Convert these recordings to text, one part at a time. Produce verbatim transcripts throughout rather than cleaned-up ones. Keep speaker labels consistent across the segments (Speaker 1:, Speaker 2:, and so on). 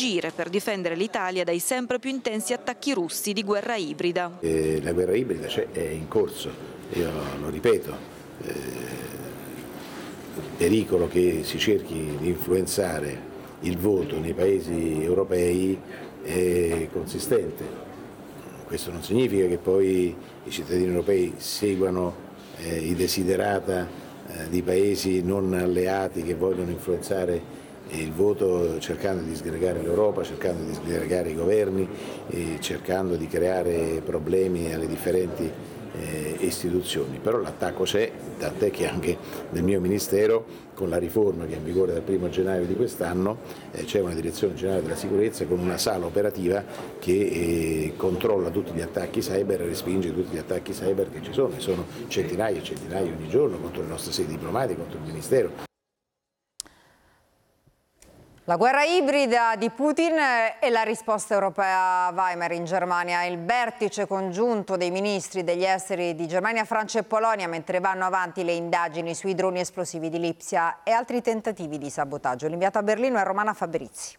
Speaker 1: agire per difendere l'Italia dai sempre più intensi attacchi russi di guerra ibrida.
Speaker 2: Eh, la guerra ibrida cioè, è in corso, io lo ripeto, eh, il pericolo che si cerchi di influenzare il voto nei paesi europei è consistente. Questo non significa che poi i cittadini europei seguano eh, i desiderata eh, di paesi non alleati che vogliono influenzare il voto cercando di disgregare l'Europa, cercando di disgregare i governi, e cercando di creare problemi alle differenti eh, istituzioni. Però l'attacco c'è, tant'è che anche nel mio Ministero, con la riforma che è in vigore dal primo gennaio di quest'anno, eh, c'è una direzione generale della sicurezza con una sala operativa che eh, controlla tutti gli attacchi cyber e respinge tutti gli attacchi cyber che ci sono, sono centinaia e centinaia ogni giorno contro le nostre sedi diplomatiche, contro il Ministero.
Speaker 3: La guerra ibrida di Putin e la risposta europea a Weimar in Germania, il vertice congiunto dei ministri degli esteri di Germania, Francia e Polonia, mentre vanno avanti le indagini sui droni esplosivi di Lipsia e altri tentativi di sabotaggio. L'inviata a Berlino è Romana Fabrizzi.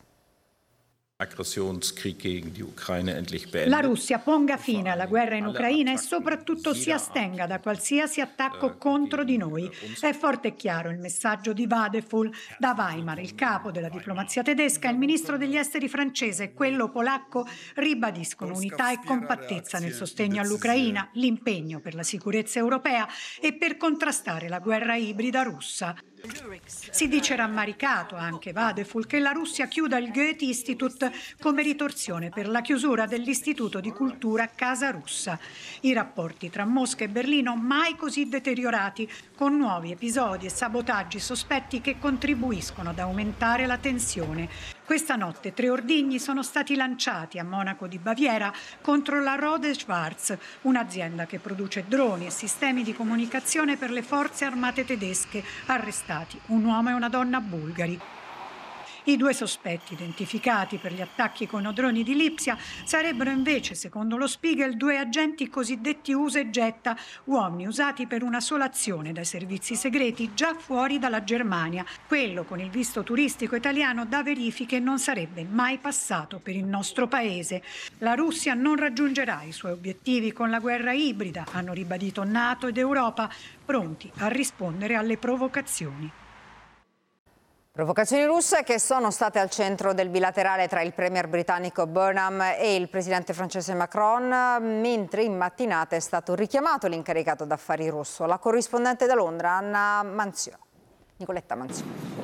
Speaker 4: La Russia ponga fine alla guerra in Ucraina e soprattutto si astenga da qualsiasi attacco contro di noi. È forte e chiaro il messaggio di Vadeful da Weimar. Il capo della diplomazia tedesca, il ministro degli esteri francese e quello polacco ribadiscono unità e compattezza nel sostegno all'Ucraina, l'impegno per la sicurezza europea e per contrastare la guerra ibrida russa. Si dice rammaricato anche Vadeful che la Russia chiuda il Goethe Institut come ritorsione per la chiusura dell'Istituto di Cultura Casa Russa. I rapporti tra Mosca e Berlino mai così deteriorati, con nuovi episodi e sabotaggi sospetti che contribuiscono ad aumentare la tensione. Questa notte tre ordigni sono stati lanciati a Monaco di Baviera contro la Rode Schwarz, un'azienda che produce droni e sistemi di comunicazione per le forze armate tedesche, arrestati un uomo e una donna bulgari. I due sospetti identificati per gli attacchi con i droni di Lipsia sarebbero invece, secondo lo Spiegel, due agenti cosiddetti usa e getta, uomini usati per una sola azione dai servizi segreti già fuori dalla Germania. Quello con il visto turistico italiano da verifiche non sarebbe mai passato per il nostro paese. La Russia non raggiungerà i suoi obiettivi con la guerra ibrida, hanno ribadito NATO ed Europa, pronti a rispondere alle provocazioni.
Speaker 3: Provocazioni russe che sono state al centro del bilaterale tra il premier britannico Burnham e il presidente francese Macron, mentre in mattinata è stato richiamato l'incaricato d'affari russo, la corrispondente da Londra Anna Manzio. Nicoletta Manzio.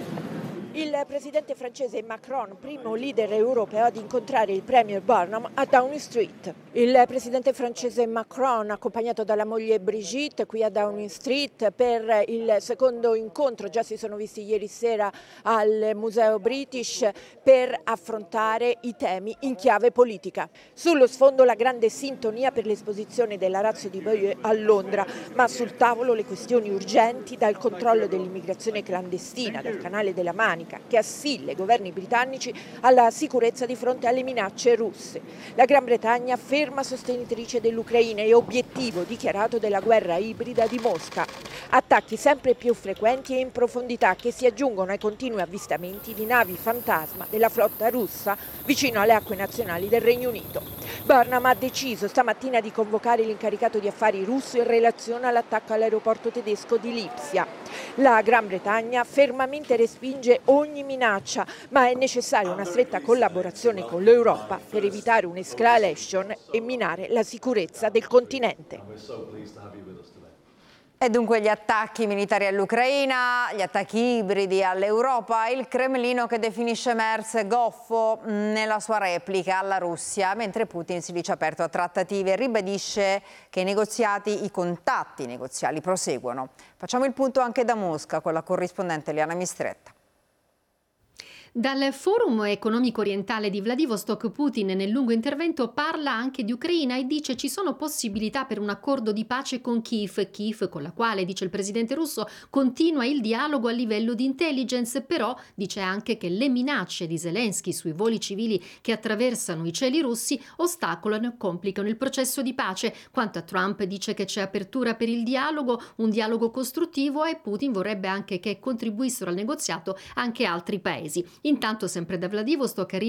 Speaker 5: Il presidente francese Macron, primo leader europeo ad incontrare il premier Burnham a Downing Street. Il presidente francese Macron, accompagnato dalla moglie Brigitte, qui a Downing Street per il secondo incontro, già si sono visti ieri sera al Museo British, per affrontare i temi in chiave politica. Sullo sfondo la grande sintonia per l'esposizione della Ratio di Bayeux a Londra, ma sul tavolo le questioni urgenti, dal controllo dell'immigrazione clandestina, dal canale della Manica, che assilla i governi britannici alla sicurezza di fronte alle minacce russe. La Gran Bretagna ferma sostenitrice dell'Ucraina e obiettivo dichiarato della guerra ibrida di Mosca. Attacchi sempre più frequenti e in profondità che si aggiungono ai continui avvistamenti di navi fantasma della flotta russa vicino alle acque nazionali del Regno Unito. Burnham ha deciso stamattina di convocare l'incaricato di affari russo in relazione all'attacco all'aeroporto tedesco di Lipsia. La Gran Bretagna fermamente respinge ogni minaccia, ma è necessaria una stretta collaborazione con l'Europa per evitare un'escalation e minare la sicurezza del continente.
Speaker 3: E dunque gli attacchi militari all'Ucraina, gli attacchi ibridi all'Europa, il Cremlino che definisce Merz goffo nella sua replica alla Russia, mentre Putin si dice aperto a trattative e ribadisce che i negoziati, i contatti negoziali proseguono. Facciamo il punto anche da Mosca con la corrispondente Liana Mistretta.
Speaker 6: Dal Forum economico orientale di Vladivostok, Putin nel lungo intervento parla anche di Ucraina e dice ci sono possibilità per un accordo di pace con Kiev, Kiev con la quale, dice il presidente russo, continua il dialogo a livello di intelligence, però dice anche che le minacce di Zelensky sui voli civili che attraversano i cieli russi ostacolano e complicano il processo di pace. Quanto a Trump dice che c'è apertura per il dialogo, un dialogo costruttivo, e Putin vorrebbe anche che contribuissero al negoziato anche altri paesi. Intanto, sempre da Vladivostok,